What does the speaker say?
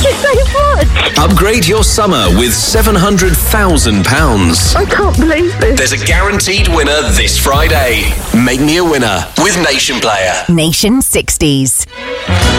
you so much. Upgrade your summer with £700,000. I can't believe this. There's a guaranteed winner this Friday. Make me a winner with Nation Player. Nation 60s.